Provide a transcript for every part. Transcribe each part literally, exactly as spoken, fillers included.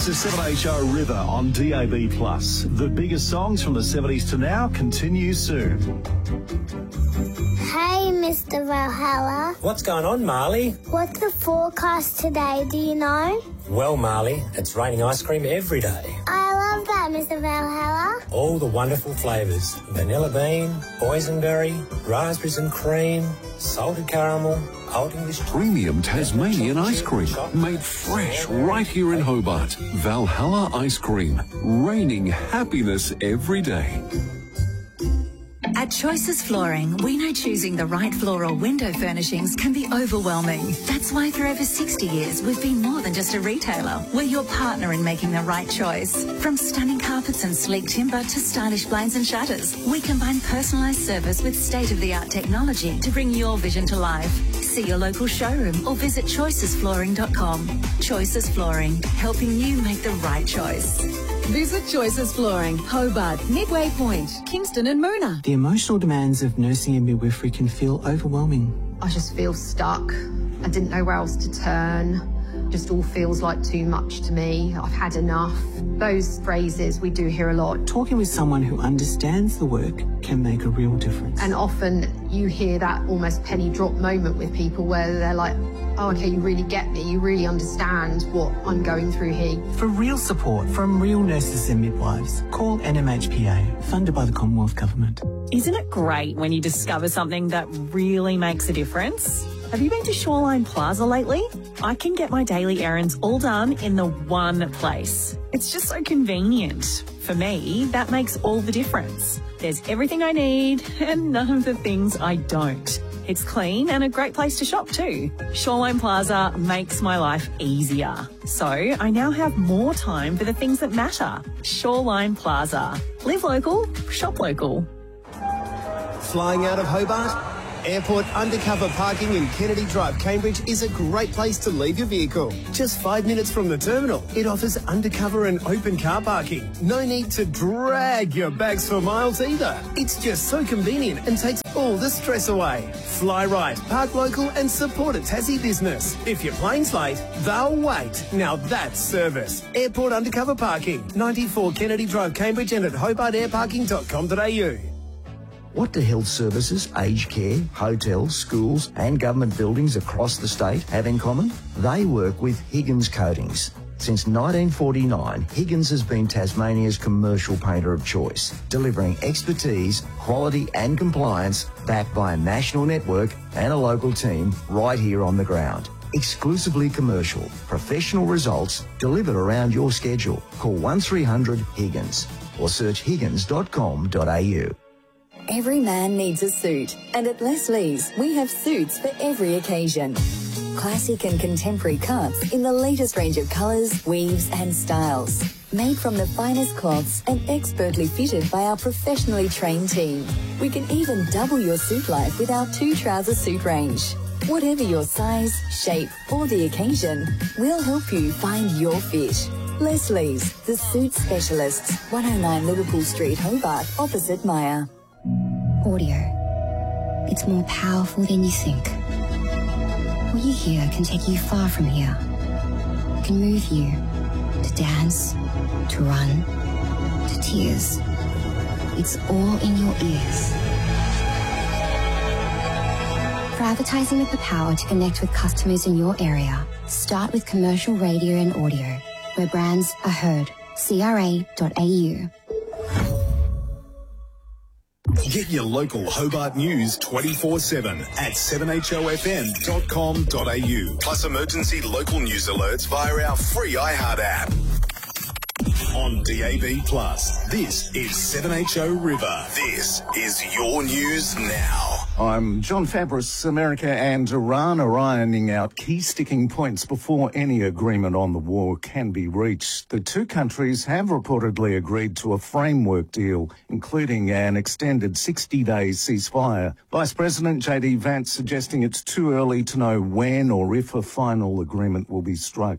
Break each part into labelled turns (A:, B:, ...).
A: This is seven H O River on D A B plus. The biggest songs from the seventies to now continue soon.
B: Hey, Mister Valhalla.
C: What's going on, Marley?
B: What's the forecast today, do you know?
C: Well, Marley, it's raining ice cream every day.
B: I love that, Mister Valhalla.
C: All the wonderful flavours. Vanilla bean, boysenberry, raspberries and cream, salted caramel, Old English...
D: Premium Tasmanian ice cream, made fresh right here in Hobart. Valhalla Ice Cream, raining happiness every day.
E: At Choices Flooring, we know choosing the right floor or window furnishings can be overwhelming. That's why for over sixty years, we've been more than just a retailer. We're your partner in making the right choice. From stunning carpets and sleek timber to stylish blinds and shutters, we combine personalised service with state-of-the-art technology to bring your vision to life. See your local showroom or visit choices flooring dot com. Choices Flooring, helping you make the right choice.
F: Visit Choices Flooring, Hobart, Midway Point, Kingston and Moona.
G: The emotional demands of nursing and midwifery can feel overwhelming.
H: I just feel stuck. I didn't know where else to turn. Just all feels like too much to me. I've had enough. Those phrases we do hear a lot.
G: Talking with someone who understands the work can make a real difference.
H: And often you hear that almost penny drop moment with people where they're like, oh, okay, you really get me. You really understand what I'm going through here.
G: For real support from real nurses and midwives, call N M H P A, funded by the Commonwealth Government.
I: Isn't it great when you discover something that really makes a difference? Have you been to Shoreline Plaza lately? I can get my daily errands all done in the one place. It's just so convenient. For me, that makes all the difference. There's everything I need and none of the things I don't. It's clean and a great place to shop too. Shoreline Plaza makes my life easier. So I now have more time for the things that matter. Shoreline Plaza. Live local, shop local.
J: Flying out of Hobart? Airport undercover parking in Kennedy Drive, Cambridge is a great place to leave your vehicle. Just five minutes from the terminal, it offers undercover and open car parking. No need to drag your bags for miles either. It's just so convenient and takes all the stress away. Fly right, park local and support a Tassie business. If your plane's late, they'll wait. Now that's service. Airport undercover parking, ninety-four Kennedy Drive, Cambridge and at hobart air parking dot com dot a u.
K: What do health services, aged care, hotels, schools and government buildings across the state have in common? They work with Higgins Coatings. Since nineteen forty-nine, Higgins has been Tasmania's commercial painter of choice, delivering expertise, quality and compliance backed by a national network and a local team right here on the ground. Exclusively commercial, professional results delivered around your schedule. Call one three hundred Higgins or search higgins dot com dot a u.
L: Every man needs a suit, and at Leslie's, we have suits for every occasion. Classic and contemporary cuts in the latest range of colours, weaves and styles. Made from the finest cloths and expertly fitted by our professionally trained team. We can even double your suit life with our two-trouser suit range. Whatever your size, shape or the occasion, we'll help you find your fit. Leslie's, the suit specialists, one oh nine Liverpool Street, Hobart, opposite Maya.
M: Audio. It's more powerful than you think. What you hear can take you far from here. It can move you to dance, to run, to tears. It's all in your ears. For advertising with the power to connect with customers in your area, start with commercial radio and audio, where brands are heard. C R A dot A U.
A: Get your local Hobart news twenty-four seven at seven h o f m dot com dot a u. Plus emergency local news alerts via our free iHeart app. On D A B plus, this is seven H O River. This is your news now.
N: I'm John Fabris. America and Iran are ironing out key sticking points before any agreement on the war can be reached. The two countries have reportedly agreed to a framework deal, including an extended sixty-day ceasefire. Vice President J D Vance suggesting it's too early to know when or if a final agreement will be struck.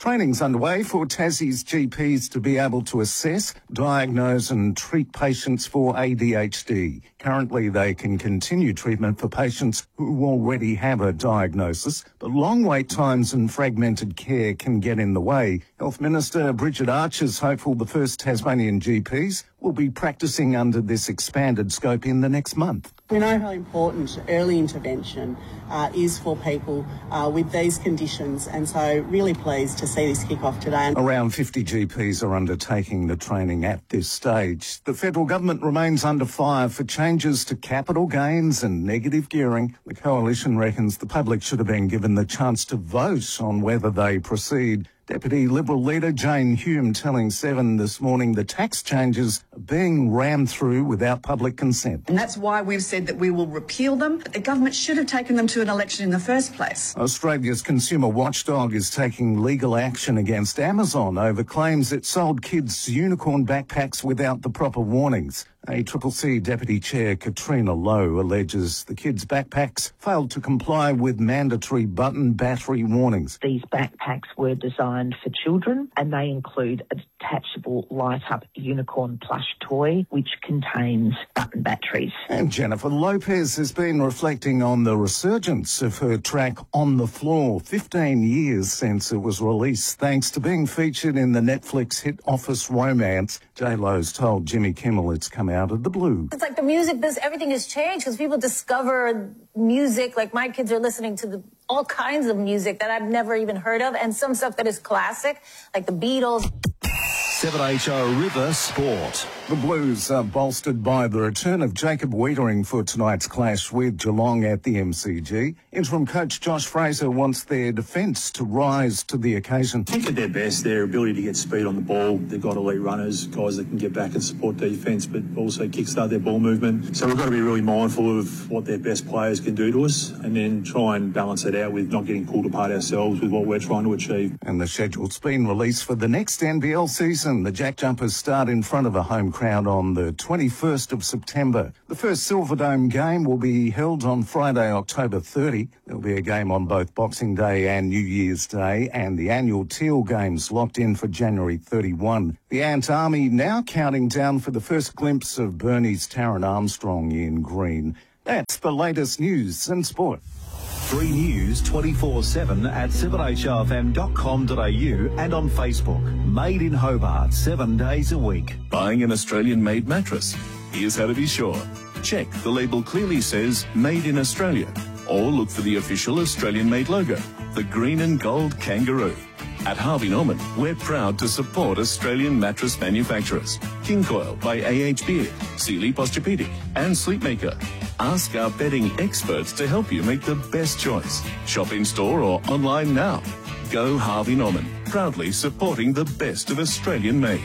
N: Training's underway for Tassie's G Ps to be able to assess, diagnose and treat patients for A D H D. Currently, they can continue treatment for patients who already have a diagnosis, but long wait times and fragmented care can get in the way. Health Minister Bridget Archer is hopeful the first Tasmanian G Ps will be practising under this expanded scope in the next month.
O: We know how important early intervention uh, is for people uh, with these conditions, and so really pleased to see this kick off today.
N: Around fifty G Ps are undertaking the training at this stage. The federal government remains under fire for changes to capital gains and negative gearing. The coalition reckons the public should have been given the chance to vote on whether they proceed. Deputy Liberal leader Jane Hume telling Seven this morning the tax changes are being rammed through without public consent.
P: And that's why we've said that we will repeal them, but the government should have taken them to an election in the first place.
N: Australia's consumer watchdog is taking legal action against Amazon over claims it sold kids unicorn backpacks without the proper warnings. A C C C Deputy Chair Katrina Lowe alleges the kids' backpacks failed to comply with mandatory button battery warnings.
Q: These backpacks were designed for children and they include a detachable light-up unicorn plush toy which contains button batteries.
N: And Jennifer Lopez has been reflecting on the resurgence of her track On the Floor, fifteen years since it was released, thanks to being featured in the Netflix hit Office Romance. J-Lo's told Jimmy Kimmel it's come out of the blue.
R: It's like the music, this everything has changed because people discover music. Like my kids are listening to the, all kinds of music that I've never even heard of, and some stuff that is classic, like the Beatles.
A: seven H O River Sport.
N: The Blues are bolstered by the return of Jacob Wiedering for tonight's clash with Geelong at the M C G. Interim coach Josh Fraser wants their defence to rise to the occasion.
S: I think at their best, their ability to get speed on the ball. They've got elite runners, guys that can get back and support defence, but also kickstart their ball movement. So we've got to be really mindful of what their best players can do to us and then try and balance it out with not getting pulled apart ourselves with what we're trying to achieve.
N: And the schedule's been released for the next N B L season. The Jack Jumpers start in front of a home crowd on the twenty-first of September. The first Silverdome game will be held on Friday, October thirtieth. There'll be a game on both Boxing Day and New Year's Day, and the annual Teal Games locked in for January thirty-first. The Ant Army now counting down for the first glimpse of Bernie's Taron Armstrong in green. That's the latest news and sport.
A: Free news twenty-four seven at seven H O F M dot com dot A U and on Facebook. Made in Hobart, seven days a week.
T: Buying an Australian-made mattress? Here's how to be sure. Check the label clearly says Made in Australia, or look for the official Australian-made logo, the green and gold kangaroo. At Harvey Norman, we're proud to support Australian mattress manufacturers. King Coil by A H Beard, Sealy Posturepedic and Sleepmaker. Ask our bedding experts to help you make the best choice. Shop in store or online now. Go Harvey Norman, proudly supporting the best of Australian made.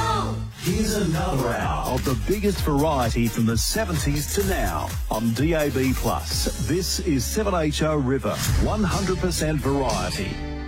A: Here's another hour of the biggest variety from the seventies to now on D A B plus. This is seven H O River, one hundred percent variety.